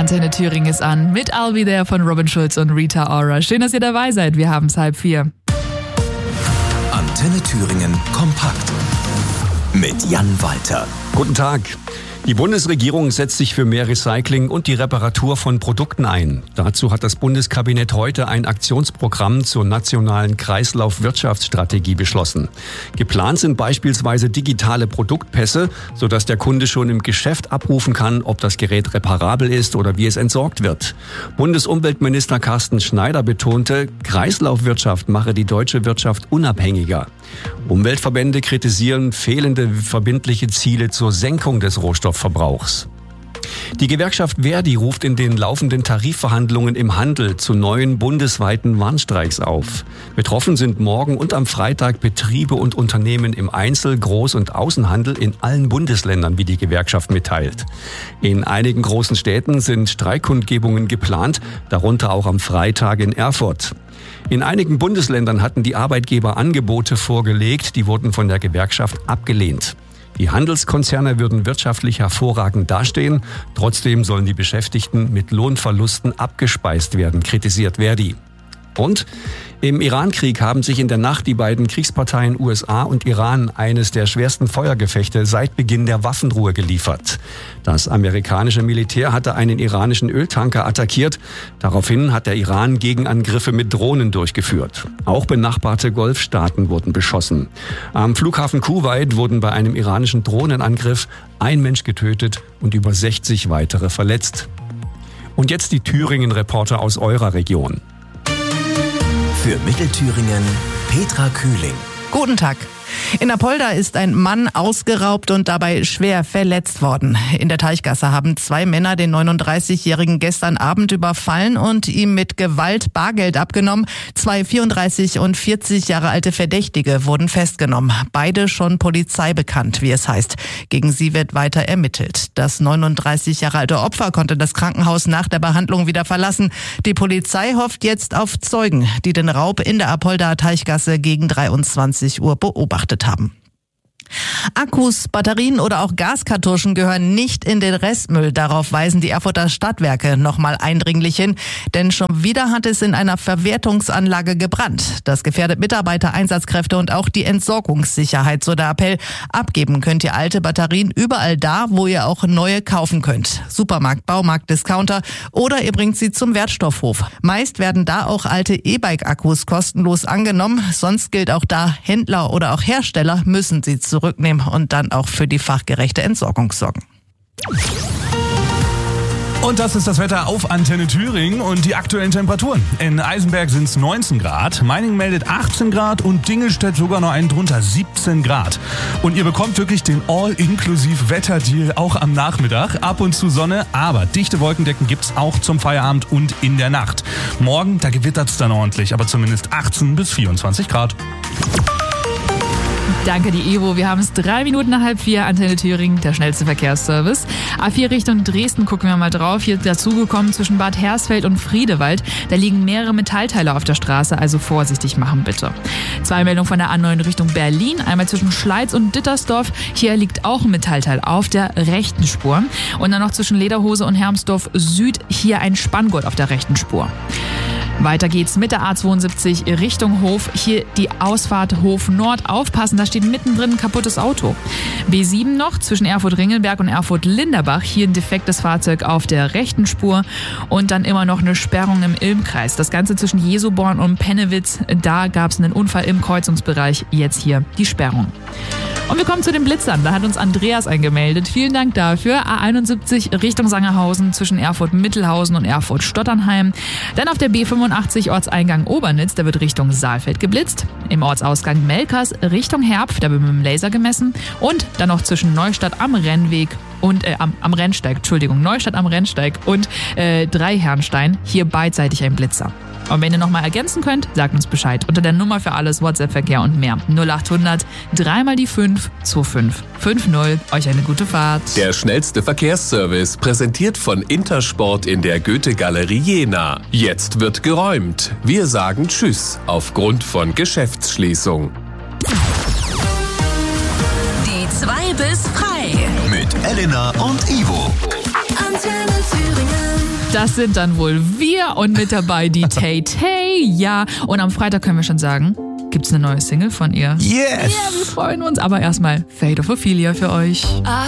Antenne Thüringen ist an mit I'll Be There von Robin Schulz und Rita Ora. Schön, dass ihr dabei seid. Wir haben es 3:30. Antenne Thüringen kompakt mit Jan Walter. Guten Tag. Die Bundesregierung setzt sich für mehr Recycling und die Reparatur von Produkten ein. Dazu hat das Bundeskabinett heute ein Aktionsprogramm zur nationalen Kreislaufwirtschaftsstrategie beschlossen. Geplant sind beispielsweise digitale Produktpässe, sodass der Kunde schon im Geschäft abrufen kann, ob das Gerät reparabel ist oder wie es entsorgt wird. Bundesumweltminister Carsten Schneider betonte, Kreislaufwirtschaft mache die deutsche Wirtschaft unabhängiger. Umweltverbände kritisieren fehlende verbindliche Ziele zur Senkung des Rohstoffverbrauchs. Die Gewerkschaft Verdi ruft in den laufenden Tarifverhandlungen im Handel zu neuen bundesweiten Warnstreiks auf. Betroffen sind morgen und am Freitag Betriebe und Unternehmen im Einzel-, Groß- und Außenhandel in allen Bundesländern, wie die Gewerkschaft mitteilt. In einigen großen Städten sind Streikkundgebungen geplant, darunter auch am Freitag in Erfurt. In einigen Bundesländern hatten die Arbeitgeber Angebote vorgelegt, die wurden von der Gewerkschaft abgelehnt. Die Handelskonzerne würden wirtschaftlich hervorragend dastehen, trotzdem sollen die Beschäftigten mit Lohnverlusten abgespeist werden, kritisiert Verdi. Und im Iran-Krieg haben sich in der Nacht die beiden Kriegsparteien USA und Iran eines der schwersten Feuergefechte seit Beginn der Waffenruhe geliefert. Das amerikanische Militär hatte einen iranischen Öltanker attackiert. Daraufhin hat der Iran Gegenangriffe mit Drohnen durchgeführt. Auch benachbarte Golfstaaten wurden beschossen. Am Flughafen Kuwait wurden bei einem iranischen Drohnenangriff ein Mensch getötet und über 60 weitere verletzt. Und jetzt die Thüringen-Reporter aus eurer Region. Für Mittelthüringen Petra Kühling. Guten Tag. In Apolda ist ein Mann ausgeraubt und dabei schwer verletzt worden. In der Teichgasse haben 2 Männer den 39-Jährigen gestern Abend überfallen und ihm mit Gewalt Bargeld abgenommen. 2 34 und 40 Jahre alte Verdächtige wurden festgenommen. Beide schon Polizei bekannt, wie es heißt. Gegen sie wird weiter ermittelt. Das 39 Jahre alte Opfer konnte das Krankenhaus nach der Behandlung wieder verlassen. Die Polizei hofft jetzt auf Zeugen, die den Raub in der Apolda Teichgasse gegen 23 Uhr beobachtet haben. Akkus, Batterien oder auch Gaskartuschen gehören nicht in den Restmüll. Darauf weisen die Erfurter Stadtwerke nochmal eindringlich hin. Denn schon wieder hat es in einer Verwertungsanlage gebrannt. Das gefährdet Mitarbeiter, Einsatzkräfte und auch die Entsorgungssicherheit, so der Appell. Abgeben könnt ihr alte Batterien überall da, wo ihr auch neue kaufen könnt. Supermarkt, Baumarkt, Discounter oder ihr bringt sie zum Wertstoffhof. Meist werden da auch alte E-Bike-Akkus kostenlos angenommen. Sonst gilt auch da, Händler oder auch Hersteller müssen sie zurücknehmen und dann auch für die fachgerechte Entsorgung sorgen. Und das ist das Wetter auf Antenne Thüringen und die aktuellen Temperaturen. In Eisenberg sind es 19 Grad, Meiningen meldet 18 Grad und Dingelstedt sogar noch einen drunter, 17 Grad. Und ihr bekommt wirklich den All-Inklusiv-Wetterdeal auch am Nachmittag. Ab und zu Sonne, aber dichte Wolkendecken gibt's auch zum Feierabend und in der Nacht. Morgen, da gewittert's dann ordentlich, aber zumindest 18 bis 24 Grad. Danke, die Evo. Wir haben es 3 Minuten nach 3:30. Antenne Thüringen, der schnellste Verkehrsservice. A4 Richtung Dresden gucken wir mal drauf. Hier dazugekommen zwischen Bad Hersfeld und Friedewald. Da liegen mehrere Metallteile auf der Straße, also vorsichtig machen bitte. 2 Meldungen von der A9 Richtung Berlin. Einmal zwischen Schleiz und Dittersdorf. Hier liegt auch ein Metallteil auf der rechten Spur. Und dann noch zwischen Lederhose und Hermsdorf Süd. Hier ein Spanngurt auf der rechten Spur. Weiter geht's mit der A72 Richtung Hof. Hier die Ausfahrt Hof Nord. Aufpassen, da steht mittendrin ein kaputtes Auto. B7 noch zwischen Erfurt-Ringelberg und Erfurt-Linderbach. Hier ein defektes Fahrzeug auf der rechten Spur. Und dann immer noch eine Sperrung im Ilmkreis. Das Ganze zwischen Jesoborn und Pennewitz. Da gab's einen Unfall im Kreuzungsbereich. Jetzt hier die Sperrung. Und wir kommen zu den Blitzern. Da hat uns Andreas eingemeldet. Vielen Dank dafür. A71 Richtung Sangerhausen zwischen Erfurt-Mittelhausen und Erfurt-Stotternheim. Dann auf der B85 Ortseingang Obernitz. Da wird Richtung Saalfeld geblitzt. Im Ortsausgang Melkers Richtung Herpf. Da wird mit dem Laser gemessen. Und dann noch zwischen Neustadt am Rennweg und am Rennsteig. Neustadt am Rennsteig und Dreiherrenstein. Hier beidseitig ein Blitzer. Und wenn ihr nochmal ergänzen könnt, sagt uns Bescheid. Unter der Nummer für alles, WhatsApp-Verkehr und mehr. 0800 3 mal die 5 25 50. Euch eine gute Fahrt. Der schnellste Verkehrsservice, präsentiert von Intersport in der Goethe-Galerie Jena. Jetzt wird geräumt. Wir sagen Tschüss aufgrund von Geschäftsschließung. Die 2 bis frei. Mit Elena und Ivo. Antenne Thüringen. Das sind dann wohl wir und mit dabei die Tay Tay, ja. Und am Freitag können wir schon sagen, gibt's eine neue Single von ihr. Yes! Ja, wir freuen uns. Aber erstmal Fate of Ophelia für euch.